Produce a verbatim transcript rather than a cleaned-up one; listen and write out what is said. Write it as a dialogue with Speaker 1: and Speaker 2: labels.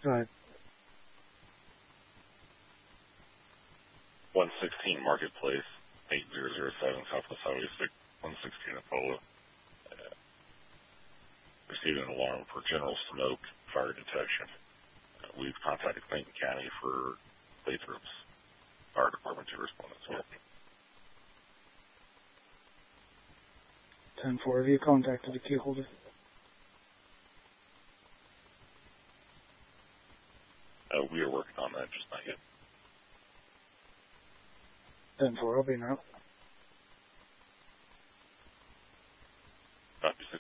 Speaker 1: Go ahead.
Speaker 2: one sixteen Marketplace, eight zero zero seven Southwest Highway six, one sixteen Apollo. Uh, receiving an alarm for general smoke fire detection. Uh, we've contacted Clayton County for Lathrop's Fire Department to respond as well.
Speaker 1: ten four, have you contacted the key holder?
Speaker 2: Uh, we are working on that, just not yet.
Speaker 1: ten four, I'll be in route.